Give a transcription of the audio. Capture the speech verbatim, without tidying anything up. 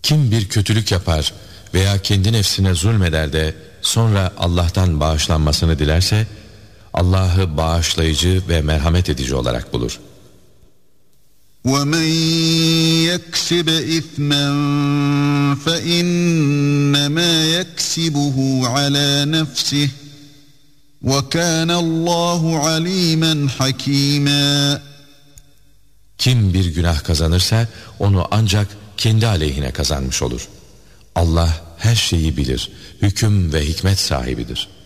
Kim bir kötülük yapar veya kendi nefsine zulmeder de sonra Allah'tan bağışlanmasını dilerse, Allah'ı bağışlayıcı ve merhamet edici olarak bulur. وَمَنْ يَكْسِبْ إِثْمًا فَإِنَّمَا يَكْسِبُهُ عَلَى نَفْسِهِ وَكَانَ اللّٰهُ عَلِيمًا حَكِيمًا. Kim bir günah kazanırsa onu ancak kendi aleyhine kazanmış olur. Allah her şeyi bilir, hüküm ve hikmet sahibidir.